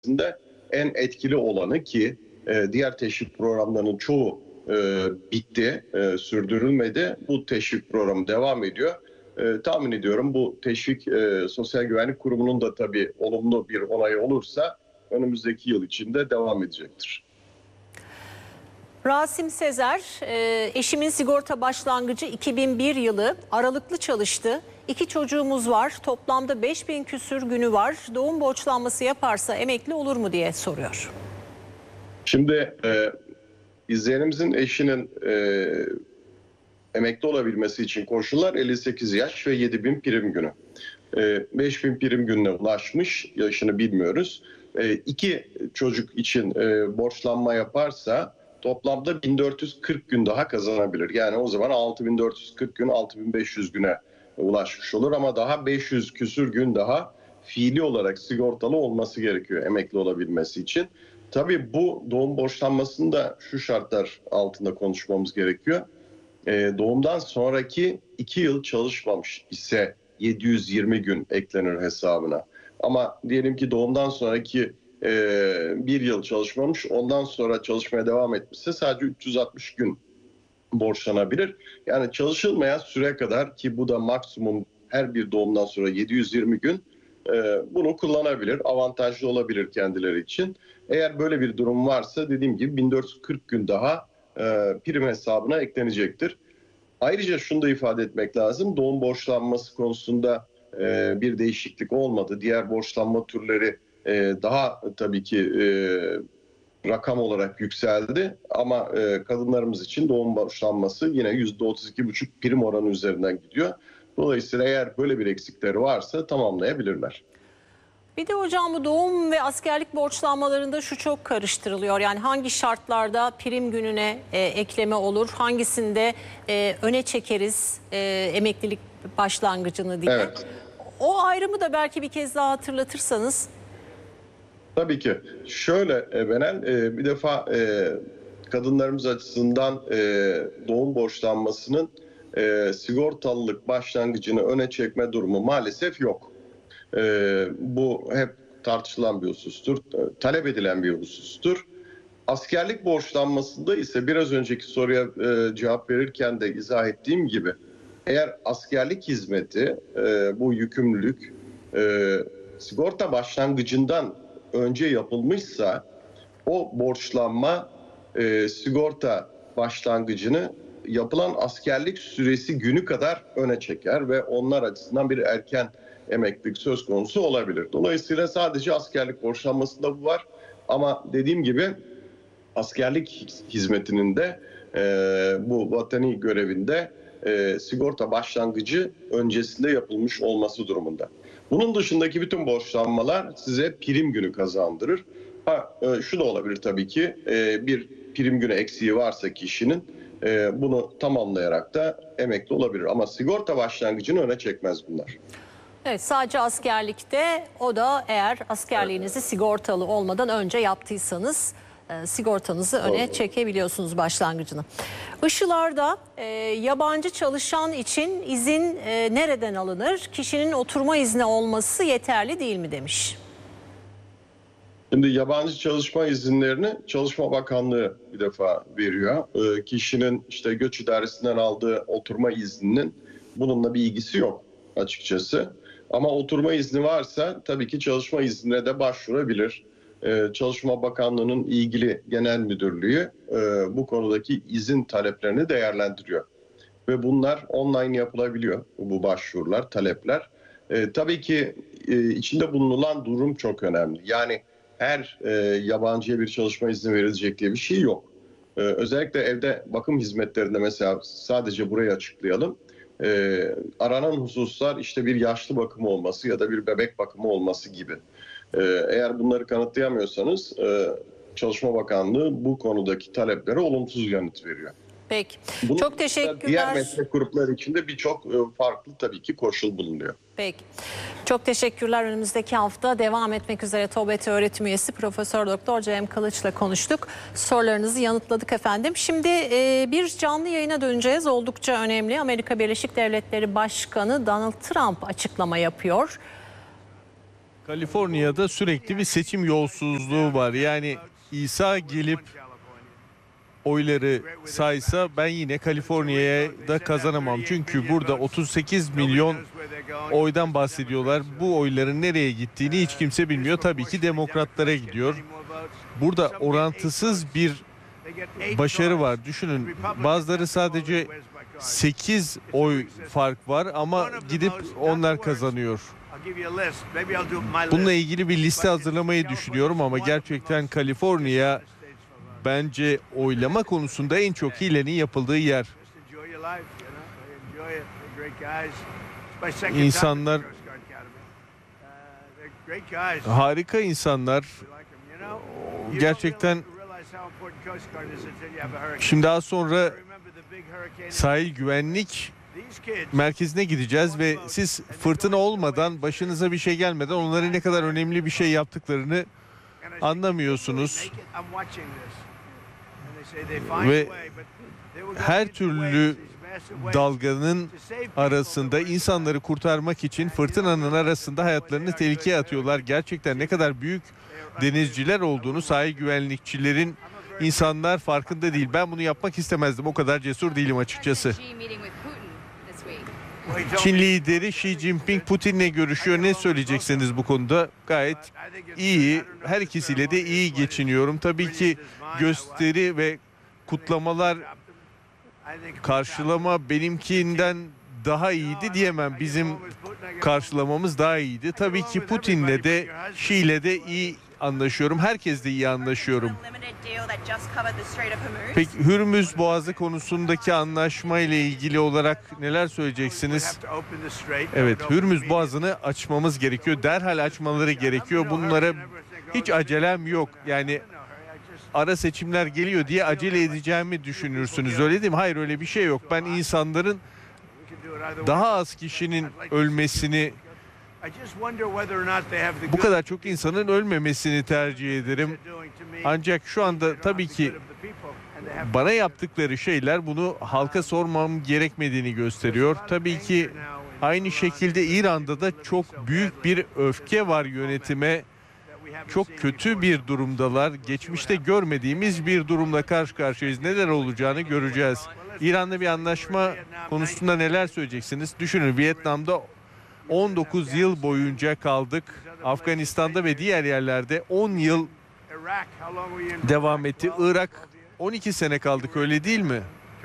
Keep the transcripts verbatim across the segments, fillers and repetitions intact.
de en etkili olanı ki e, diğer teşvik programlarının çoğu e, bitti, e, sürdürülmedi. Bu teşvik programı devam ediyor. E, tahmin ediyorum bu teşvik e, Sosyal Güvenlik Kurumu'nun da tabii olumlu bir onayı olursa önümüzdeki yıl içinde devam edecektir. Rasim Sezer, eşimin sigorta başlangıcı iki bin bir yılı, aralıklı çalıştı. İki çocuğumuz var, toplamda beş bin küsür günü var. Doğum borçlanması yaparsa emekli olur mu diye soruyor. Şimdi e, izleyenimizin eşinin e, emekli olabilmesi için koşullar elli sekiz yaş ve yedi bin prim günü. E, beş bin prim gününe ulaşmış, yaşını bilmiyoruz. E, iki çocuk için e, borçlanma yaparsa toplamda bin dört yüz kırk gün daha kazanabilir. Yani o zaman altı bin dört yüz kırk gün altı bin beş yüz güne ulaşmış olur ama daha beş yüz küsür gün daha fiili olarak sigortalı olması gerekiyor emekli olabilmesi için. Tabii bu doğum borçlanmasını da şu şartlar altında konuşmamız gerekiyor. Ee, doğumdan sonraki iki yıl çalışmamış ise yedi yüz yirmi gün eklenir hesabına. Ama diyelim ki doğumdan sonraki e, bir yıl çalışmamış, ondan sonra çalışmaya devam etmişse sadece üç yüz altmış gün borçlanabilir. Yani çalışılmayan süre kadar, ki bu da maksimum her bir doğumdan sonra yedi yüz yirmi gün, e, bunu kullanabilir. Avantajlı olabilir kendileri için. Eğer böyle bir durum varsa dediğim gibi bin dört yüz kırk gün daha e, prim hesabına eklenecektir. Ayrıca şunu da ifade etmek lazım. Doğum borçlanması konusunda e, bir değişiklik olmadı. Diğer borçlanma türleri e, daha tabii ki e, rakam olarak yükseldi. Ama e, kadınlarımız için doğum borçlanması yine yüzde otuz iki buçuk prim oranı üzerinden gidiyor. Dolayısıyla eğer böyle bir eksikleri varsa tamamlayabilirler. Bir de hocam bu doğum ve askerlik borçlanmalarında şu çok karıştırılıyor. Yani hangi şartlarda prim gününe e, ekleme olur, hangisinde e, öne çekeriz e, emeklilik başlangıcını diye. Evet. O ayrımı da belki bir kez daha hatırlatırsanız. Tabii ki. Şöyle e, Benel, e, bir defa e, kadınlarımız açısından e, doğum borçlanmasının e, sigortalılık başlangıcını öne çekme durumu maalesef yok. E, bu hep tartışılan bir husustur, e, talep edilen bir husustur. Askerlik borçlanmasında ise biraz önceki soruya e, cevap verirken de izah ettiğim gibi, eğer askerlik hizmeti, e, bu yükümlülük e, sigorta başlangıcından önce yapılmışsa o borçlanma e, sigorta başlangıcını yapılan askerlik süresi günü kadar öne çeker ve onlar açısından bir erken emeklilik söz konusu olabilir. Dolayısıyla sadece askerlik borçlanmasında bu var ama dediğim gibi askerlik hizmetinin de e, bu vatani görevinde e, sigorta başlangıcı öncesinde yapılmış olması durumunda. Bunun dışındaki bütün borçlanmalar size prim günü kazandırır. Ha, e, şu da olabilir tabii ki, e, bir prim günü eksiği varsa kişinin e, bunu tamamlayarak da emekli olabilir. Ama sigorta başlangıcını öne çekmez bunlar. Evet, sadece askerlikte, o da eğer askerliğinizi sigortalı olmadan önce yaptıysanız e, sigortanızı öne Doğru. çekebiliyorsunuz başlangıcını. Işılarda e, yabancı çalışan için izin e, nereden alınır? Kişinin oturma izni olması yeterli değil mi demiş. Şimdi yabancı çalışma izinlerini Çalışma Bakanlığı bir defa veriyor. E, kişinin işte göç idaresinden aldığı oturma izninin bununla bir ilgisi yok açıkçası. Ama oturma izni varsa tabii ki çalışma iznine de başvurabilir. Ee, Çalışma Bakanlığı'nın ilgili genel müdürlüğü e, bu konudaki izin taleplerini değerlendiriyor. Ve bunlar online yapılabiliyor, bu başvurular, talepler. E, tabii ki e, içinde bulunulan durum çok önemli. Yani her e, yabancıya bir çalışma izni verilecek diye bir şey yok. E, özellikle evde bakım hizmetlerinde mesela sadece burayı açıklayalım. Ee, aranan hususlar işte bir yaşlı bakımı olması ya da bir bebek bakımı olması gibi. Ee, eğer bunları kanıtlayamıyorsanız e, Çalışma Bakanlığı bu konudaki taleplere olumsuz yanıt veriyor. Peki. Bunun Çok teşekkürler. Diğer meslek grupları içinde birçok e, farklı tabii ki koşul bulunuyor. Peki. Çok teşekkürler. Önümüzdeki hafta devam etmek üzere TOBET öğretim üyesi Profesör Doktor Cem Kılıç'la konuştuk. Sorularınızı yanıtladık efendim. Şimdi e, bir canlı yayına döneceğiz. Oldukça önemli. Amerika Birleşik Devletleri Başkanı Donald Trump açıklama yapıyor. Kaliforniya'da sürekli bir seçim yolsuzluğu var. Yani İsa gelip oyları saysa ben yine Kaliforniya'ya da kazanamam. Çünkü burada otuz sekiz milyon oydan bahsediyorlar. Bu oyların nereye gittiğini hiç kimse bilmiyor. Tabii ki demokratlara gidiyor. Burada orantısız bir başarı var. Düşünün, bazıları sadece sekiz oy fark var ama gidip onlar kazanıyor. Bununla ilgili bir liste hazırlamayı düşünüyorum ama gerçekten Kaliforniya bence oylama konusunda en çok hilenin yapıldığı yer. İnsanlar harika insanlar. Gerçekten şimdi daha sonra sahil güvenlik merkezine gideceğiz ve siz fırtına olmadan, başınıza bir şey gelmeden onların ne kadar önemli bir şey yaptıklarını anlamıyorsunuz. Ve her türlü dalganın arasında insanları kurtarmak için fırtınanın arasında hayatlarını tehlikeye atıyorlar. Gerçekten ne kadar büyük denizciler olduğunu sahil güvenlikçilerin insanlar farkında değil. Ben bunu yapmak istemezdim. O kadar cesur değilim açıkçası. Çin lideri Xi Jinping Putin'le görüşüyor. Ne söyleyeceksiniz bu konuda? Gayet iyi. Her ikisiyle de iyi geçiniyorum. Tabii ki gösteri ve kutlamalar, karşılama benimkinden daha iyiydi diyemem. Bizim karşılamamız daha iyiydi. Tabii ki Putin'le de Xi'yle de iyi anlaşıyorum. Herkesle iyi anlaşıyorum. Peki Hürmüz Boğazı konusundaki anlaşma ile ilgili olarak neler söyleyeceksiniz? Evet, Hürmüz Boğazı'nı açmamız gerekiyor. Derhal açmaları gerekiyor. Bunlara hiç acelem yok. Yani ara seçimler geliyor diye acele edeceğimi düşünürsünüz, öyle değil mi? Hayır, öyle bir şey yok. Ben insanların, daha az kişinin ölmesini, bu kadar çok insanın ölmemesini tercih ederim. Ancak şu anda tabii ki bana yaptıkları şeyler bunu halka sormam gerekmediğini gösteriyor. Tabii ki aynı şekilde İran'da da çok büyük bir öfke var yönetime. Çok kötü bir durumdalar. Geçmişte görmediğimiz bir durumla karşı karşıyayız. Neler olacağını göreceğiz. İran'la bir anlaşma konusunda neler söyleyeceksiniz? Düşünün, Vietnam'da on dokuz yıl boyunca kaldık. Afganistan'da ve diğer yerlerde on yıl devam etti. Irak on iki sene kaldık, öyle değil mi?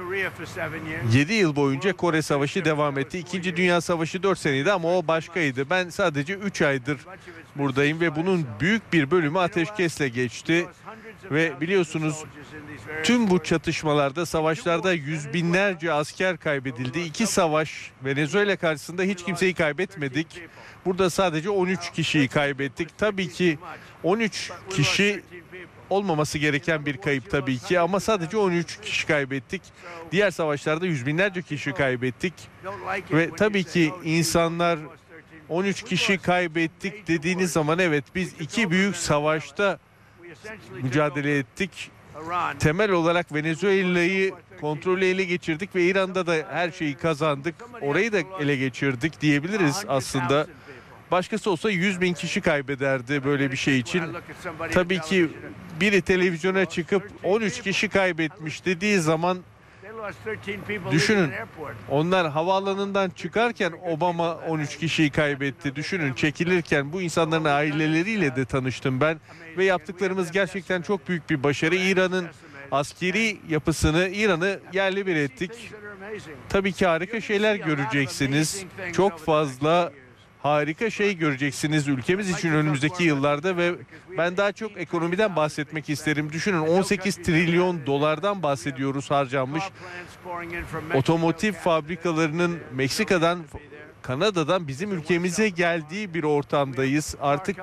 yedi yıl boyunca Kore Savaşı devam etti. İkinci Dünya Savaşı dört seneydi ama o başkaydı. Ben sadece üç aydır buradayım ve bunun büyük bir bölümü ateşkesle geçti. Ve biliyorsunuz tüm bu çatışmalarda, savaşlarda yüz binlerce asker kaybedildi. İki savaş, Venezuela karşısında hiç kimseyi kaybetmedik. Burada sadece on üç kişiyi kaybettik. Tabii ki on üç kişi olmaması gereken bir kayıp tabii ki ama sadece on üç kişi kaybettik. Diğer savaşlarda yüz binlerce kişi kaybettik. Ve tabii ki insanlar on üç kişi kaybettik dediğiniz zaman, evet, biz iki büyük savaşta mücadele ettik. Temel olarak Venezuela'yı kontrolü ele geçirdik ve İran'da da her şeyi kazandık. Orayı da ele geçirdik diyebiliriz aslında. Başkası olsa yüz bin kişi kaybederdi böyle bir şey için. Tabii ki biri televizyona çıkıp on üç kişi kaybetmiş dediği zaman, düşünün, onlar havaalanından çıkarken Obama on üç kişiyi kaybetti. Düşünün, çekilirken bu insanların aileleriyle de tanıştım ben ve yaptıklarımız gerçekten çok büyük bir başarı. İran'ın askeri yapısını, İran'ı yerle bir ettik. Tabii ki harika şeyler göreceksiniz. Çok fazla harika şey göreceksiniz ülkemiz için önümüzdeki yıllarda ve ben daha çok ekonomiden bahsetmek isterim. Düşünün, on sekiz trilyon dolardan bahsediyoruz harcanmış. Otomotiv fabrikalarının Meksika'dan, Kanada'dan bizim ülkemize geldiği bir ortamdayız. Artık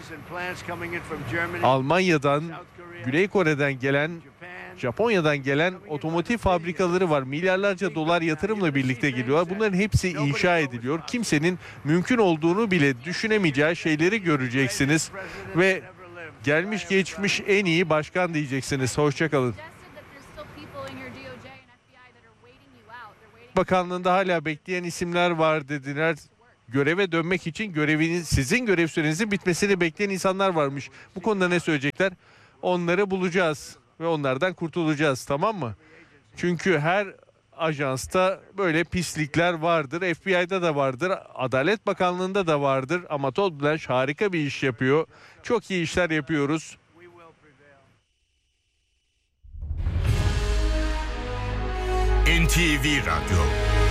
Almanya'dan, Güney Kore'den gelen, Japonya'dan gelen otomotiv fabrikaları var. Milyarlarca dolar yatırımla birlikte geliyorlar. Bunların hepsi inşa ediliyor. Kimsenin mümkün olduğunu bile düşünemeyeceği şeyleri göreceksiniz. Ve gelmiş geçmiş en iyi başkan diyeceksiniz. Hoşçakalın. Bakanlığında hala bekleyen isimler var dediler. göreve dönmek için göreviniz, sizin görev sürenizin bitmesini bekleyen insanlar varmış. Bu konuda ne söyleyecekler? Onları bulacağız ve onlardan kurtulacağız, tamam mı? Çünkü her ajansta böyle pislikler vardır. F B I'da da vardır. Adalet Bakanlığı'nda da vardır. Ama Todd Blanche harika bir iş yapıyor. Çok iyi işler yapıyoruz. N T V Radyo